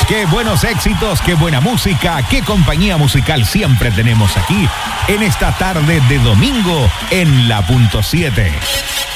Qué buenos éxitos, qué buena música, qué compañía musical siempre tenemos aquí en esta tarde de domingo en la .7.